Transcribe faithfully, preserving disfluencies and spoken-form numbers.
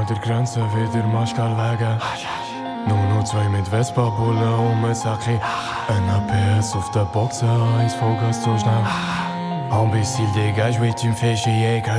an der Grenze wieder Maschkal wegen. Nur noch zwei mit Vespa-Bullen und mit Saki. Un A P S auf der Boxen, eins Vollgas zu schnell. Imbécile, dégage, oui, tu me fais chier.